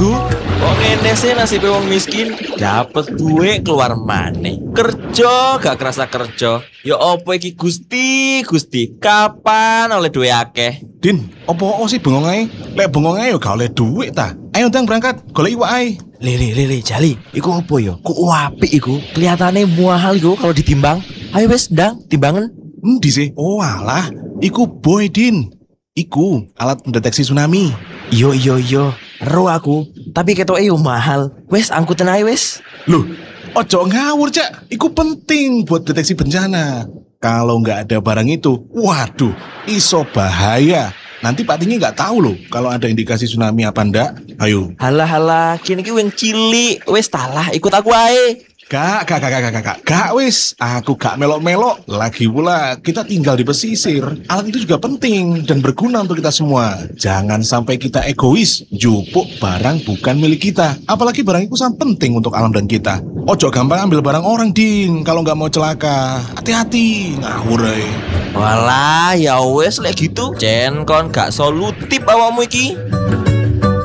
minggu. Kok ngene sih nasib wong miskin? Dapet duit keluar maneh. Kerja gak kerasa kerja. Ya opo iki Gusti? Kapan oleh duit akeh? Din, opo sih bengong ae? Lek bengong ae yo gak oleh duit ta. Ayo ndang berangkat, golek iwak ae. Lele, Jali, iku apa yo? Kok apik iku? Kelihatannya mahal iku kalau ditimbang. Ayo wes, ndang, timbangan. Endi sih? Oh alah, iku boy Din. Iku alat mendeteksi tsunami. Iyo, ero aku. Tapi ketoke yo mahal. Wes, angkutin ae wes. Loh, ojo ngawur Cak. Iku penting buat deteksi bencana. Kalau nggak ada barang itu, waduh, iso bahaya. Nanti Pak Tinggi nggak tahu loh kalau ada indikasi tsunami apa ndak. Ayo. Halah, kini ki wing cilik. Wes talah, ikut aku ae. Gak wis, aku gak melok-melok. Lagi pula kita tinggal di pesisir. Alat itu juga penting dan berguna untuk kita semua. Jangan sampai kita egois, jupuk barang bukan milik kita. Apalagi barang itu sangat penting untuk alam dan kita. Ojo gampang ambil barang orang, Din, kalau gak mau celaka. Hati-hati, ngawur ae. Walah, ya wes lek gitu. Cen kon gak solutif awakmu iki.